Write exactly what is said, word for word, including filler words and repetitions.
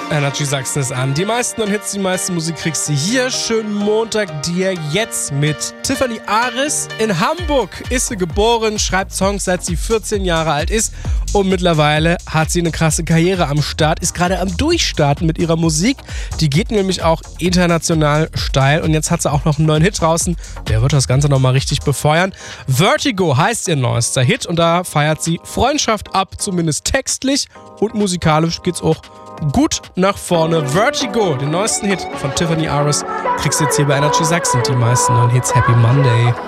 Energy Sachsen ist an. Die meisten neuen Hits, die meiste Musik kriegst du hier. Schönen Montag dir jetzt mit Tiffany Aris. In Hamburg ist sie geboren, schreibt Songs, seit sie vierzehn Jahre alt ist. Und mittlerweile hat sie eine krasse Karriere am Start, ist gerade am Durchstarten mit ihrer Musik. Die geht nämlich auch international steil. Und jetzt hat sie auch noch einen neuen Hit draußen. Der wird das Ganze nochmal richtig befeuern. Vertigo heißt ihr neuester Hit. Und da feiert sie Freundschaft ab, zumindest textlich. Und musikalisch geht's auch gut nach vorne. Vertigo, den neuesten Hit von Tiffany Aris, kriegst du jetzt hier bei Energy Sachsen. Die meisten neuen Hits. Happy Monday.